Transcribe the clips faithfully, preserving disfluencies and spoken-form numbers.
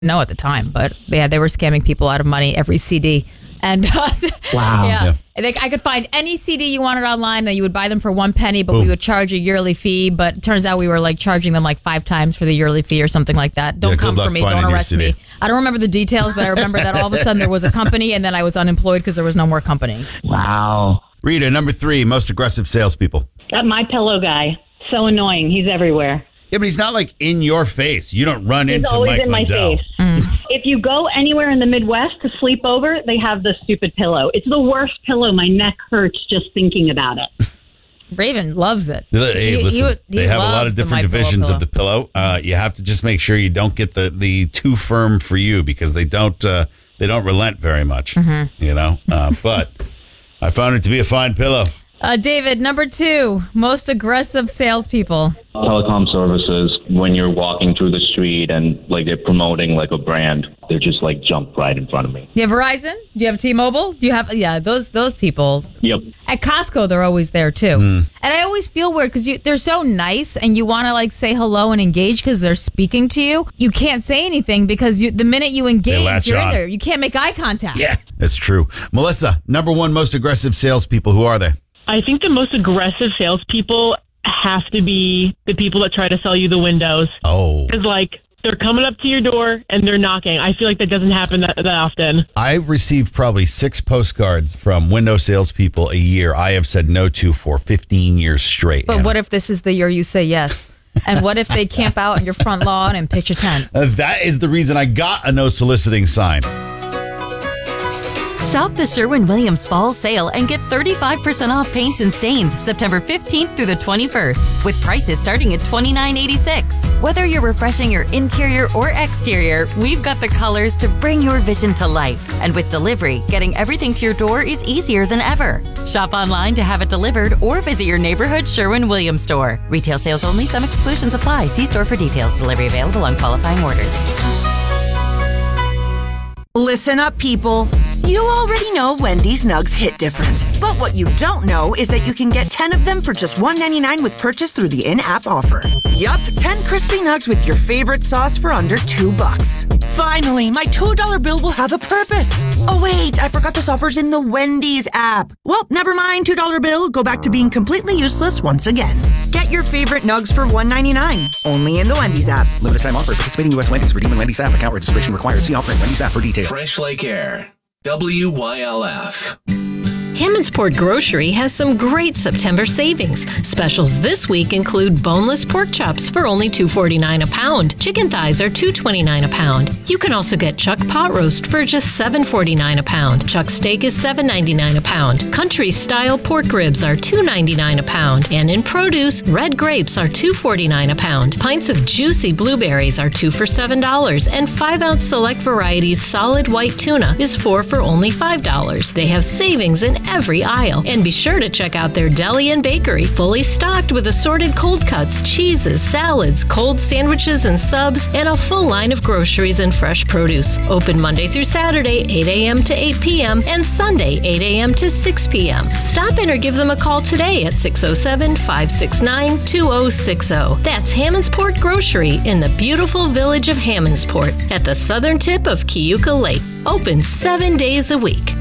know at the time, but yeah, they were scamming people out of money every C D. And uh, wow, yeah, yeah. I think I could find any C D you wanted online that you would buy them for one penny, but Boom. we would charge a yearly fee. But it turns out we were like charging them like five times for the yearly fee or something like that. Don't yeah, come for me. Don't arrest me. I don't remember the details, but I remember that all of a sudden there was a company and then I was unemployed because there was no more company. Wow. Rita, number three, most aggressive salespeople. That My Pillow guy. So annoying. He's everywhere. Yeah, but he's not like in your face. You don't run he's into always Mike in my Lindell. face. Mm. If you go anywhere in the Midwest to sleep over, they have this stupid pillow. It's the worst pillow. My neck hurts just thinking about it. Raven loves it. Hey, he, listen, he, he they have a lot of different divisions pillow. of the pillow. Uh, you have to just make sure you don't get the, the too firm for you because they don't uh, they don't relent very much. Mm-hmm. You know, uh, but I found it to be a fine pillow. Uh, David, number two, most aggressive salespeople. Telecom services, when you're walking through the street and like they're promoting like a brand, they're just like jump right in front of me. Do you have Verizon? Do you have T-Mobile? Do you have, yeah, those those people. Yep. At Costco, they're always there too. Mm. And I always feel weird because they're so nice and you want to like say hello and engage because they're speaking to you. You can't say anything because you, the minute you engage, you're on. in there. You can't make eye contact. Yeah, that's true. Melissa, number one most aggressive salespeople, who are they? I think the most aggressive salespeople have to be the people that try to sell you the windows. Oh. Because, like, they're coming up to your door and they're knocking. I feel like that doesn't happen that, that often. I receive probably six postcards from window salespeople a year I have said no to for fifteen years straight. But Anna. What if this is the year you say yes? And what if they camp out in your front lawn and pitch a tent? Uh, that is the reason I got a no soliciting sign. Shop the Sherwin-Williams Fall Sale and get thirty-five percent off paints and stains September fifteenth through the twenty-first with prices starting at twenty-nine eighty-six. Whether you're refreshing your interior or exterior, we've got the colors to bring your vision to life. And with delivery, getting everything to your door is easier than ever. Shop online to have it delivered or visit your neighborhood Sherwin-Williams store. Retail sales only. Some exclusions apply. See store for details. Delivery available on qualifying orders. Listen up, people. You already know Wendy's Nugs hit different. But what you don't know is that you can get ten of them for just one ninety-nine with purchase through the in-app offer. Yup, ten crispy nugs with your favorite sauce for under two bucks. Finally, my two dollar bill will have a purpose. Oh wait, I forgot this offer's in the Wendy's app. Well, never mind, two dollar bill. Go back to being completely useless once again. Get your favorite nugs for one ninety-nine. Only in the Wendy's app. Limited time offer. Participating U S Wendy's. Redeem in Wendy's app. Account registration required. See offer in Wendy's app for details. Fresh Lake Air. W Y L F. Hammondsport Grocery has some great September savings. Specials this week include boneless pork chops for only two forty-nine a pound. Chicken thighs are two twenty-nine a pound. You can also get Chuck pot roast for just seven forty-nine a pound. Chuck steak is seven ninety-nine a pound. Country style pork ribs are two ninety-nine a pound. And in produce, red grapes are two forty-nine a pound. Pints of juicy blueberries are two for seven dollars. And five ounce select varieties solid white tuna is four for only five dollars. They have savings in every aisle. And be sure to check out their deli and bakery, fully stocked with assorted cold cuts, cheeses, salads, cold sandwiches and subs, and a full line of groceries and fresh produce. Open Monday through Saturday, eight a.m. to eight p.m. and Sunday, eight a.m. to six p.m. Stop in or give them a call today at six oh seven, five six nine, two oh six oh. That's Hammondsport Grocery in the beautiful village of Hammondsport at the southern tip of Keuka Lake. Open seven days a week.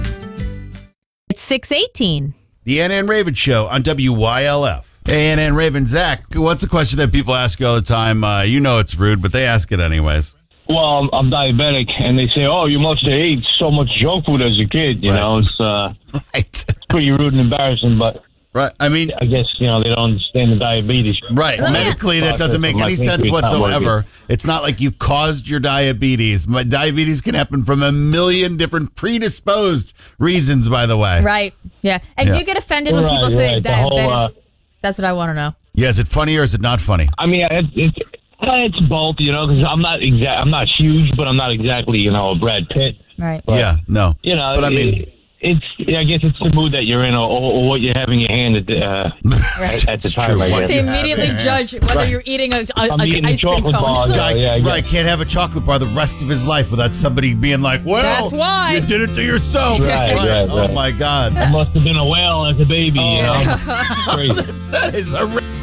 It's six eighteen. The Ann and Raven Show on W Y L F. Hey, Ann and Raven. Zach, what's a question that people ask you all the time? Uh, you know it's rude, but they ask it anyways. Well, I'm, I'm diabetic, and they say, oh, you must have ate so much junk food as a kid. You right. know, it's uh, right. pretty rude and embarrassing, but right. I mean, I guess, you know, they don't understand the diabetes. Right. Medically, that doesn't make any sense whatsoever. It's not like you caused your diabetes. My diabetes can happen from a million different predisposed reasons, by the way. Right. Yeah. And yeah. do you get offended when right, people say right. diabetes? Whole, uh, That's what I want to know. Yeah. Is it funny or is it not funny? I mean, it's, it's, it's both, you know, because I'm not exact. I'm not huge, but I'm not exactly, you know, a Brad Pitt. Right. But, yeah. No. You know, but I mean. It, It's, I guess it's the mood that you're in or, or what you have in your hand at the, uh, right. at, at the time. Right? They immediately judge whether right. you're eating a, a, I'm a eating ice a chocolate cream bar. cone. Yeah, yeah, yeah, right, can't have a chocolate bar the rest of his life without somebody being like, well, that's why. You did it to yourself. Right, right, right. Oh, my God. I must have been a whale as a baby. Oh. You know? Crazy. That is horrific.